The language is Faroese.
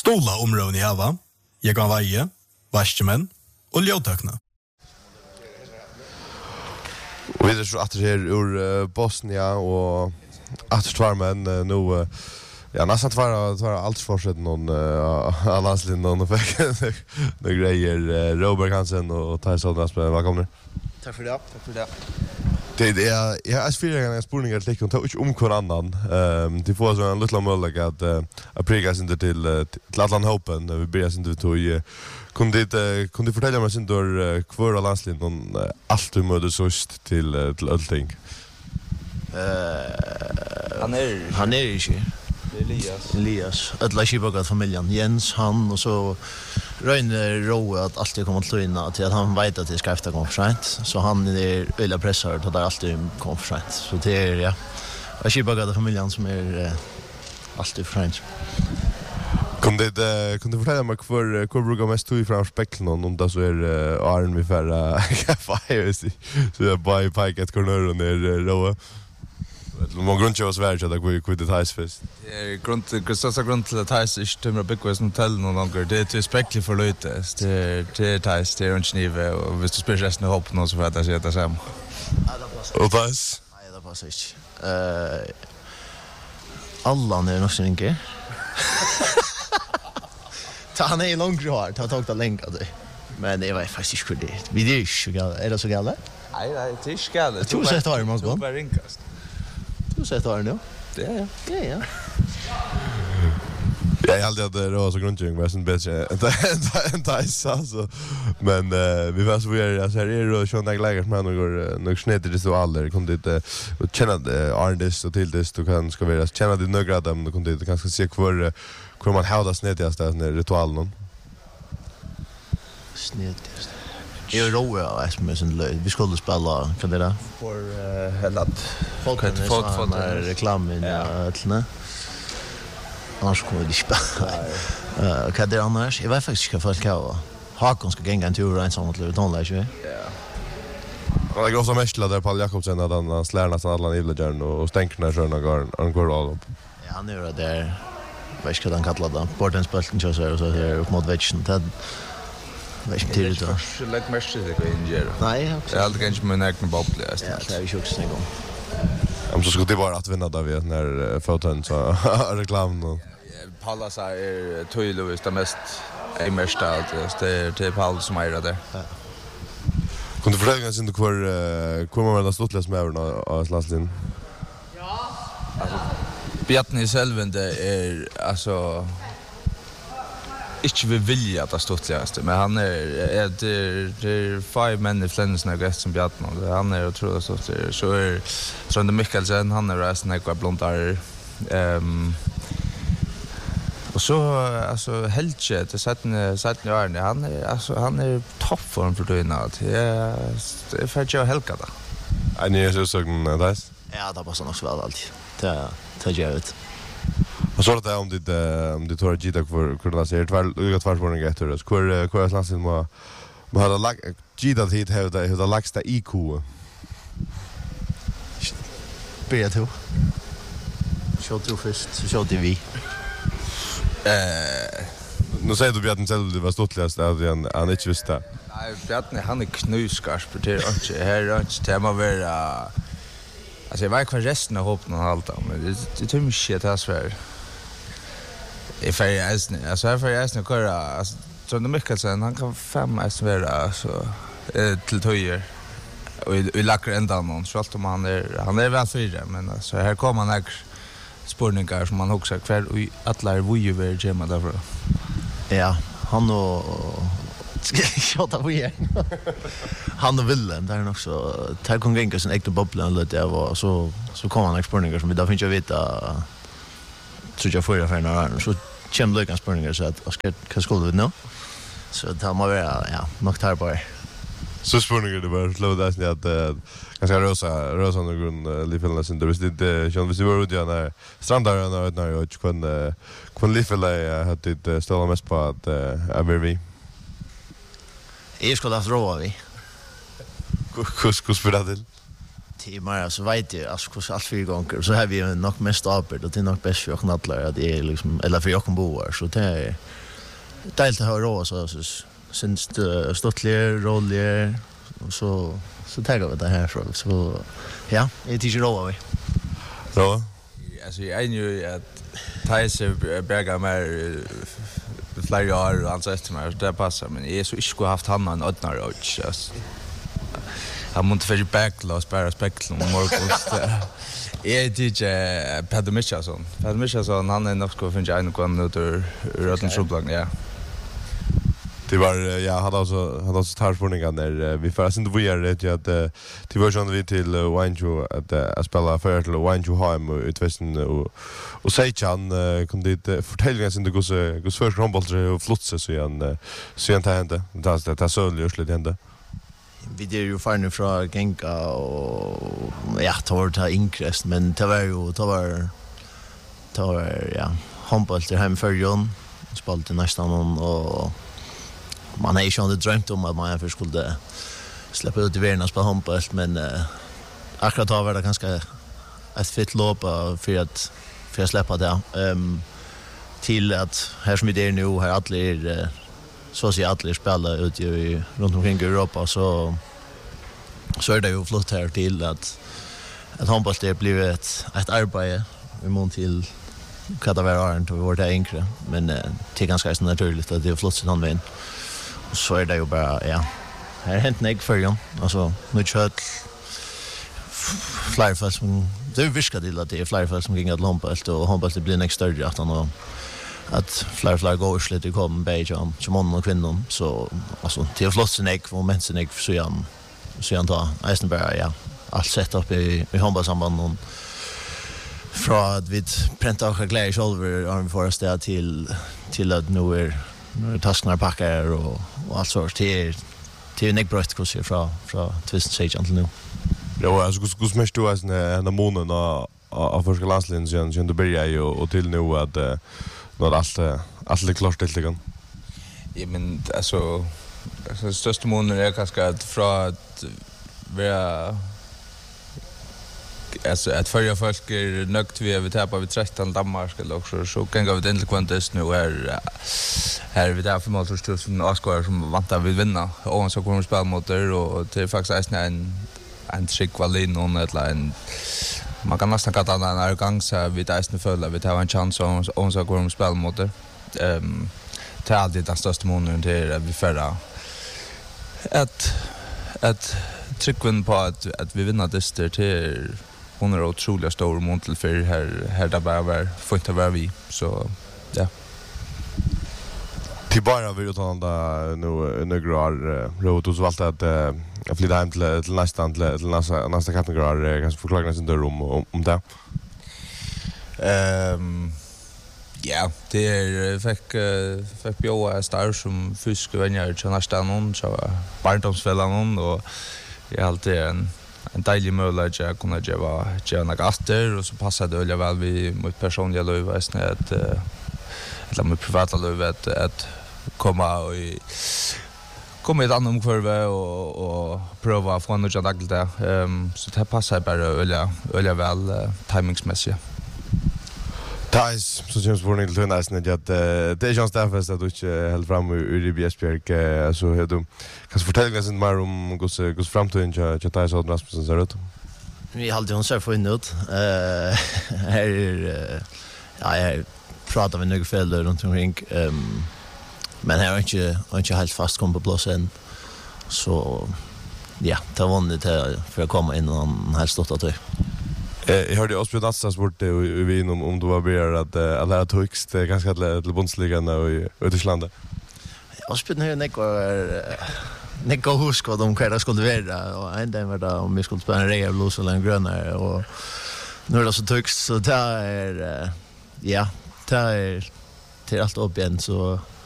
Stola områden i Ava, Jegan Vaje, Vaskjemenn og Ljøtøkene. Och vi är så att det är ur Bosnia och att tvarmen nu ja nästan tvär allt fortsätter någon Alaslin någon fick några grejer Robert Hansen och Tyson Aspen välkomna. Tack för det. Det är jag är fyra spårningar till och ta inte om kvar annan. Det får så en liten möjlighet att prega sig till Atlant Hopen vi börjar sen då kunde fortälja mig sen då kvar Alaslin någon allt du möter såst till allting. Han är ju Elias. Alla skipagat familjen. Jens, han och så Röjner Roe att alltid kommer att in till att han vet att det ska efter konferens. Så han är öliga pressar att det alltid konferens. Så det är ja. Jag skipagat familjen som är alltid friends. Kunde fortälja mig hur brukar mest tog fram spekeln om det så är Arn vi färra kaffe så jag bara paket corner och ner Roe. Man grund till oss värd att gå ut det här fest. Största grund till att här är Timra Bigwest hotell någon gånger. Det är spekler för lite. Det är tajs, det är en knive och hvis du spelar resten av hopp någon så får jag säga det samma. Och tajs? Nej, det passar inte. Allan är nog så inte. Han är långt kvar, ta tag det länka det. Men det var faktiskt inte det. Vi är ju så galla. Är det så galla? Nej, det är inte galla. Du säger det här man ska. Bara ringkast. Du säger det här nu. Det är Ja. Jag hade att det var så grundjung var sen bättre än tajs alltså. Men vi var så vi alltså är det och såna läger som man går nog snett det så alla kunde inte känna Arndis och till det så kan ska vara känna det några dem då kunde det kanske se kvar man hålla snettigast där ritualen. Snettigast. Jag roar jag med sån löd. Vi skulle spela kan det där för Hellat. Folk reklamen allna. Annars kommer vi spela. Kan det annars? Jag vet faktiskt inte folk har Hakon ska gänga en tur en sån att de lär sig. Ja. Det går så mest där Paul Jakobsen att han slår nästan alla Ivlejärn och stänker när sjön går all upp. Ja, han är där. Vad ska den kalla det? Bortensbulten så här upp mot väggen. Det vet inte det då. Jag lägger mest det går in där. Nej, jag hade kanske med näkna bubble ja, det är ju också en gång. Om så skulle det bara att vinna där vi när foton så reklam och Paula säger tydligt det mest är mest det är Paul som är där. Ja. Kunde förresten inte kvar man väl stått läs med över Slaslin. Ja. Alltså Bjarni själven det är alltså inte vi vilja att ståtligaste men han är det five men i Flensna gäst som Bjarni han är otroligt så är så det Mikkelsen han är resten av blondar och så alltså Helge det satten Arne han är toppform för det nåt det är för jag Helga då. Ni är så sån där. Ja, det passar nog så väl alltid. Det gör ut. Och så det om det tar gita för kunna se det var tvärspårning efter det. Kvar Slaslin må ha lagt gita hit hur det lagsta IQ. Börja du. Kör du först så kör vi. Nu säger du Bjarni själv det var ståtligast att han inte visste. Nej, Bjarni han är knuskarp det är inte här inte tema vara alltså jag vet kvar resten av hoppen och allt men det tror mig shit här svär. If I alltså här för jag köra alltså så det Mikkelsen han kan fem vara alltså till tojer och vi lackar ända någon så allt om han är väl fyra men alltså här kommer han spårningar som man också kvar och alla är ju väl gemma därför. Ja, han och shota på igen. Han och Willem där är också tar kon gänga sin äkta bubblan lite och så kommer han spårningar som vi då finns jag veta så jag får för några så kommer det spårningar så att Oskar kan skulle vi nu. Så det må vara ja, nog tar bara. Så spårningar det var slå där så att ganska rosa någon livfällna sen det visst inte känns vi var ute när strandar när jag kan livfälla hade det ställa mest på att vi Jag skulle ha råd vi. Kus för det. timmar så vet jag alltså hur allt 4 gånger så har vi ju nog mest arbete och det är nog bäst för knallar att det är liksom eller för jag kan bo här så det är delt att höra så syns det stottligare roller så tar vi det här så ja det är ju roligt Ja. Alltså jag är ju att Tyser Berger mer flera år och alltså efter mig det passar men jag så inte skulle haft han en ödnar och just han måste för backlås bara spektrum morgost jag tycker Peter Michelsson han är nog ska finna en gång ur röten sublang ja. Det var jag hade också tarspårningar när vi först inte var det att det var ju vi till Wanjo att spela för till Wanjo hem utvästen och Seichan kunde det fortälja sin det går för handboll och flotsa så igen ta hända det så lösligt lite hända vi det ju fan från Genka och ja ta inkrest men det var ja handboll till hem för Jon spalt nästan och man har ju inte drömt om att man för skulle släppa ut i världen och spela handboll men akkurat har det ganska ett fett lopp för att släppa det till att här som det är nu här alla så ser alla spela ut i runt omkring Europa så är det ju flott här till att handboll det blir ett arbete i mån till kada vara inte vart det enkelt men det är ganska naturligt att det är flott sån vägen så är det ju bara ja här hänt mig för ju alltså nu kött flyfall som det viskar till att det är flyfall som ging att lampa och handboll det blir nästa större att han att flyfall går lite kom bejam som man och kvinnor så alltså till flott sin ägg och mänsen ägg så jag tar nästan bara ja allt sätt upp i handbollsamband och från att vi präntar och glädje själva har vi för sted till att nu är taskarna packar och allt sånt till en bröt kurser från 2016 till nu. Ja, alltså hur smärt du en månad av första landslinjen sen du började och till nu att när allt är klart till igen. Ja men alltså största månaden är kanske att från att vara alltså att förra folk är nökt vi tappar vi 13 Danmark eller också så kan gå vi till kvantest nu här vi där för mål som Oscar som vantar vi vinna och så kommer vi spela mot det och det är faktiskt en trick valin någon eller en man kan nästan kalla det en arrogans vi där följer vi tar en chans och så kommer vi spela mot det till alltid den största månaden till vi förra att trycken på att vi vinner det till hon är otroligt stor montel för här där bara får inte vara vi så ja till bara vi utan nu några råd och så valt att flytta hem till nästa kategori kanske förklara sin rum om det. Ja, det är fick bjöa star som fiskevänner till nästa någon så barndomsfällan och jag alltid en deilig möjlighet att kunna göra något efter och så passar det väl väl vi mot personliga liv att eller med privata liv att komma i ett annat omkvarve och pröva att få något dagligt där så det passar bara öliga väl timingsmässigt. Tais, så känns det till nästan att det är chans därför att du inte helt fram ur i Bjärsbjörk så har du kan fortälja lite mer om hur framtiden till Tais och Rasmussen ser ut. Vi hade hon så funnit ut här ja jag pratar med några föräldrar runt omkring men här är inte helt fast kom på plats än så ja det var vanligt för att komma in och helst stått att jag hörde Osbjörn Natsas bort i Wien om du var beredd att lära tryckst ganska till Bundsligan och i Tyskland. Osbjörn har Nico husk vad de kvar skulle vara och en dag var det om vi skulle spela en Real Blues eller en grönare och nu är det så tryckst så det är ja det är till allt upp igen så